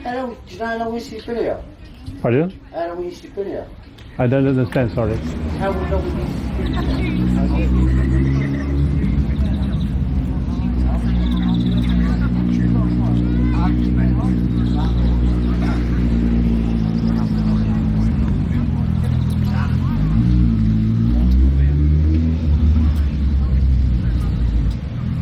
Era un isipelea. Pardon? Era un isipelea. I don't understand, sorry. Era un isipelea.